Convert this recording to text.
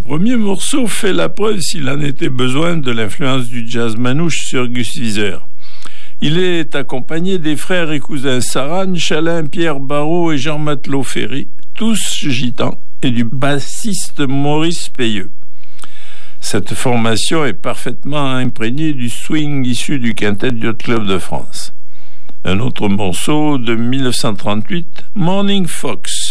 premier morceau fait la preuve, s'il en était besoin, de l'influence du jazz manouche sur Gus Viseur. Il est accompagné des frères et cousins Saran, Chalin, Pierre Barrault et Jean Matelot-Ferry, tous gitans, et du bassiste Maurice Payeux. Cette formation est parfaitement imprégnée du swing issu du quintet du Yacht Club de France. Un autre morceau de 1938, Morning Fox.